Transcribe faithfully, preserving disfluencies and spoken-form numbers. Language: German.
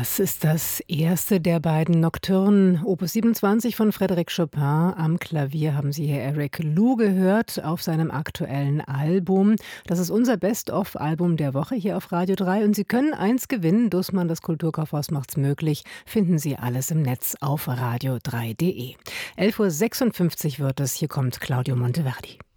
Das ist das erste der beiden Nocturnen, Opus siebenundzwanzig von Frédéric Chopin. Am Klavier haben Sie hier Eric Lou gehört auf seinem aktuellen Album. Das ist unser Best-of-Album der Woche hier auf Radio drei. Und Sie können eins gewinnen. Dussmann, das Kulturkaufhaus, macht's möglich. Finden Sie alles im Netz auf radio drei punkt de. elf Uhr sechsundfünfzig wird es. Hier kommt Claudio Monteverdi.